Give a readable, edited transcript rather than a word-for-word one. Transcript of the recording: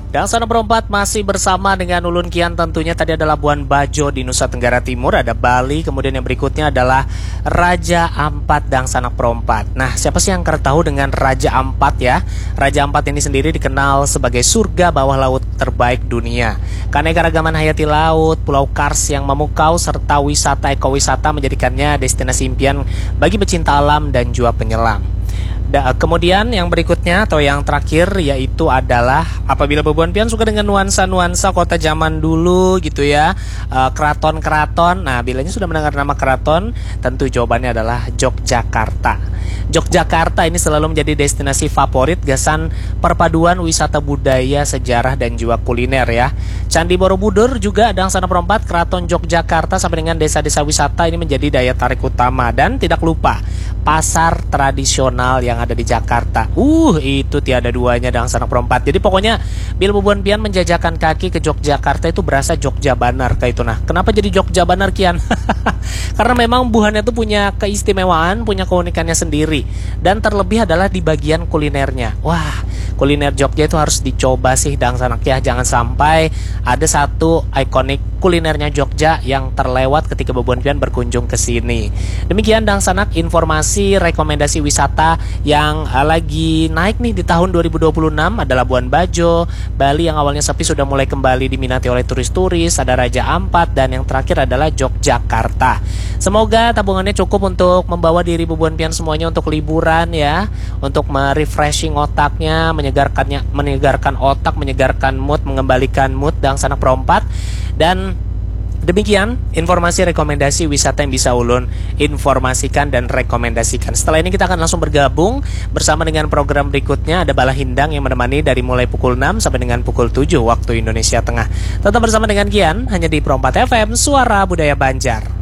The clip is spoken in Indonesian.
Dan Sana Perempat masih bersama dengan Ulun Kian. Tentunya tadi ada Labuan Bajo di Nusa Tenggara Timur, ada Bali, kemudian yang berikutnya adalah Raja Ampat dan Sanak Perempat. Nah, siapa sih yang tahu dengan Raja Ampat ya? Raja Ampat ini sendiri dikenal sebagai surga bawah laut terbaik dunia. Keanekaragaman hayati laut, pulau Kars yang memukau, serta wisata ekowisata menjadikannya destinasi impian bagi pecinta alam dan juga penyelam. Kemudian yang berikutnya atau yang terakhir yaitu adalah apabila Boboan Pian suka dengan nuansa-nuansa kota zaman dulu gitu ya, keraton-keraton. Nah, bilanya sudah mendengar nama keraton, tentu jawabannya adalah Yogyakarta. Yogyakarta ini selalu menjadi destinasi favorit gasan perpaduan wisata budaya, sejarah dan juga kuliner ya. Candi Borobudur juga ada Sana Perempat, Keraton Yogyakarta sampai dengan desa-desa wisata ini menjadi daya tarik utama. Dan tidak lupa pasar tradisional yang ada di Jakarta. Itu tiada duanya dan Sana Perempat. Jadi pokoknya bila Boboan Pian menjajakan kaki ke Yogyakarta itu berasa Jogja Banar kayak itu. Nah, kenapa jadi Jogja Banar Kian? Karena memang buhannya itu punya keistimewaan, punya keunikannya sendiri. Dan terlebih adalah di bagian kulinernya. Wah, kuliner Jogja itu harus dicoba sih Dang Sanak ya. Jangan sampai ada satu ikonik kulinernya Jogja yang terlewat ketika Boboan Pian berkunjung ke sini. Demikian Dang Sanak informasi rekomendasi wisata yang lagi naik nih di tahun 2026. Ada Labuan Bajo, Bali yang awalnya sepi sudah mulai kembali diminati oleh turis-turis, ada Raja Ampat, dan yang terakhir adalah Yogyakarta. Semoga tabungannya cukup untuk membawa diri Boboan Pian semuanya untuk liburan ya, untuk merefreshing otaknya, menyegarkan otak, menyegarkan mood, mengembalikan mood Dang Sanak Perempat. Dan demikian informasi rekomendasi wisata yang bisa Ulun informasikan dan rekomendasikan. Setelah ini kita akan langsung bergabung bersama dengan program berikutnya. Ada Bala Hindang yang menemani dari mulai pukul 6 sampai dengan pukul 7 waktu Indonesia Tengah. Tetap bersama dengan Kian hanya di Perempat FM, Suara Budaya Banjar.